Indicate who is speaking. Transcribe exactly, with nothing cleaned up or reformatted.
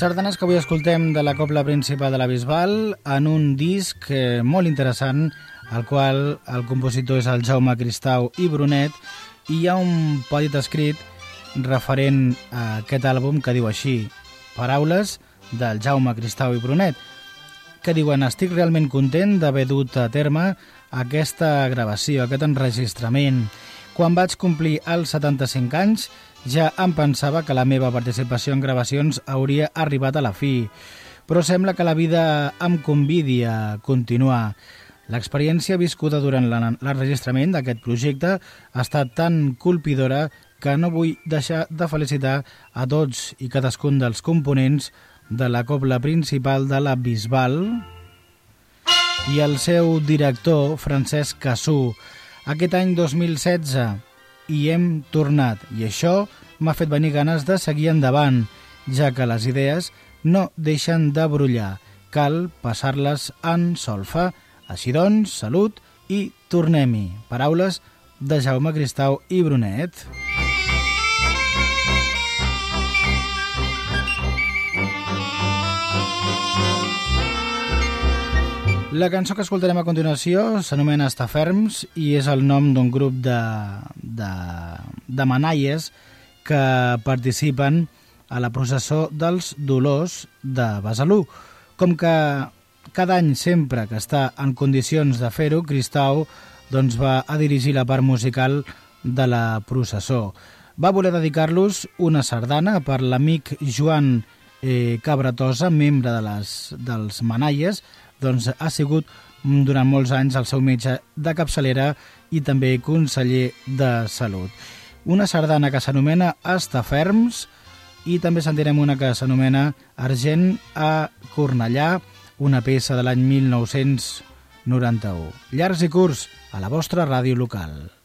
Speaker 1: Sardanes que avui escoltem de la cobla principal de la Bisbal en un disc molt interessant, el qual el compositor és el Jaume Cristau i Brunet, i hi ha un petit escrit referent a aquest àlbum que diu així: paraules del Jaume Cristau i Brunet, que diuen: estic realment content d'haver dut a terme aquesta gravació, aquest enregistrament. Quan vaig complir els setanta-cinc anys ja em pensava que la meva participació en gravacions hauria arribat a la fi, però sembla que la vida em convidi a continuar. L'experiència viscuda durant l'enregistrament d'aquest projecte ha estat tan colpidora que no vull deixar de felicitar a tots i cadascun dels components de la cobla principal de la Bisbal i el seu director, Francesc Cassú. Aquest any dos mil setze hi hem tornat i això m'ha fet venir ganes de seguir endavant, ja que les idees no deixen de brollar. Cal passar-les en solfa. Així doncs, salut i tornem-hi. Paraules de Jaume Cristau i Brunet. La cançó que escoltarem a continuació s'anomena Estar ferms i és el nom d'un grup de, de, de manaies que participen a la processó dels Dolors de Besalú. Com que cada any, sempre que està en condicions de fer-ho, Cristau doncs, va a dirigir la part musical de la processó. Va voler dedicar-los una sardana per l'amic Joan eh, Cabratosa, membre de les, dels manaies, doncs ha sigut durant molts anys el seu metge de capçalera i també conseller de salut. Una sardana que s'anomena Estar ferms i també sentirem una que s'anomena Argent a Cornellà, una peça de l'any mil nou-cents noranta-u. Llargs i curts a la vostra ràdio local.